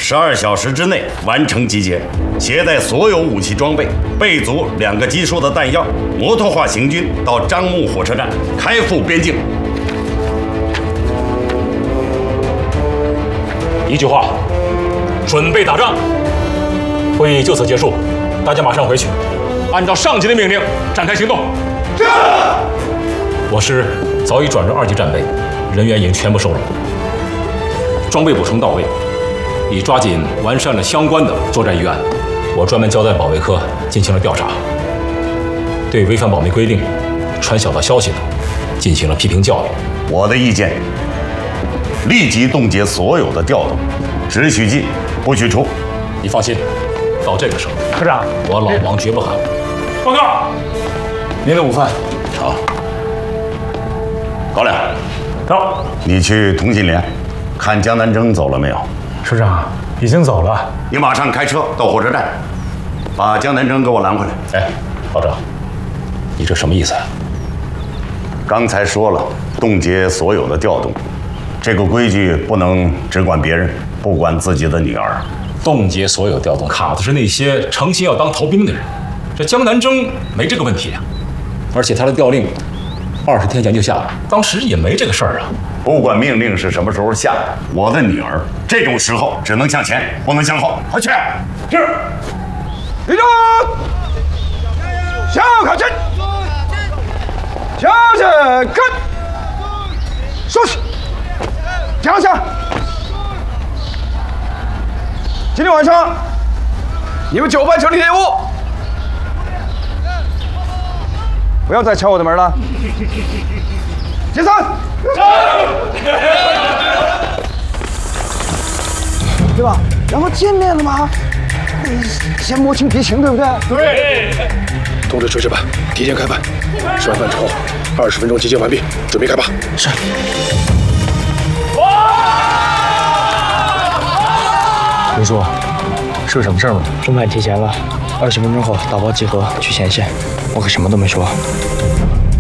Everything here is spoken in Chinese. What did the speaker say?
12小时之内完成集结，携带所有武器装备，备足2个基数的弹药，摩托化行军到樟木火车站，开赴边境。 一句话，准备打仗。会议就此结束，大家马上回去，按照上级的命令展开行动。是。我师早已转入2级战备，人员已经全部收拢，装备补充到位，已抓紧完善了相关的作战预案。我专门交代保卫科进行了调查，对违反保密规定、传小道消息的进行了批评教育。 我的意见，立即冻结所有的调动，只许进，不许出。 你放心，到这个时候， 科长， 我老王绝不喊。 报告，您的午饭。 好。高亮， 到。 你去同心连，看江南征走了没有？ 师长已经走了。 你马上开车到火车站，把江南征给我拦回来。 哎，老张，你这什么意思啊？ 刚才说了，冻结所有的调动，这个规矩不能只管别人，不管自己的女儿。 冻结所有调动，卡的是那些诚心要当逃兵的人。这江南征没这个问题啊，而且他的调令20天前就下了，当时也没这个事儿啊。 不管命令是什么时候下，我的女儿这种时候只能向前，不能向后。快去！ 是。立正，向后看齐，向前看，收起，降下。今天晚上，你们9班成立队伍，不要再敲我的门了。解散。对吧？然后见面了嘛，先摸清敌情，对不对？ 对。通知炊事班提前开饭，吃完饭之后20分钟集结完毕，准备开拔。是。 林叔，是有什么事吗？ 中饭提前了，20分钟后打包集合去前线。我可什么都没说。